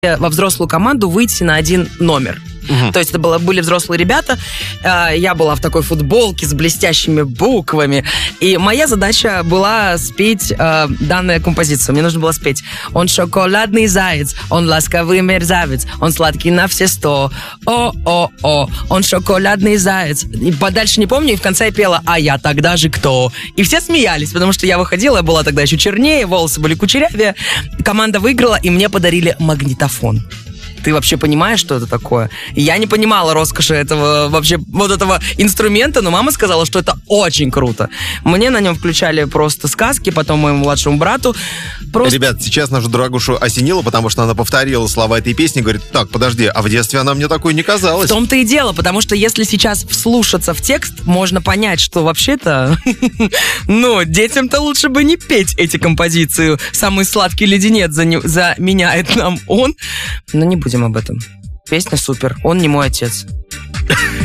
во взрослую команду выйти на один номер. То есть это были взрослые ребята, я была в такой футболке с блестящими буквами, и моя задача была спеть данную композицию. Мне нужно было спеть: он шоколадный заяц, он ласковый мерзавец, он сладкий на все 100. О-о-о, он шоколадный заяц. И подальше не помню, и в конце я пела: а я тогда же кто? И все смеялись, потому что я выходила, я была тогда еще чернее, волосы были кучерявее. Команда выиграла, и мне подарили магнитофон. Ты вообще понимаешь, что это такое? Я не понимала роскоши этого вообще вот этого инструмента, но мама сказала, что это очень круто. Мне на нем включали просто сказки, потом моему младшему брату. Ребят, сейчас нашу дорогушу осенило, потому что она повторила слова этой песни, говорит: так, подожди, а в детстве она мне такой не казалась. В том-то и дело, потому что если сейчас вслушаться в текст, можно понять, что вообще-то, ну, детям-то лучше бы не петь эти композиции. Самый сладкий леденец заменяет нам он. Но не будем об этом. Песня супер. Он не мой отец.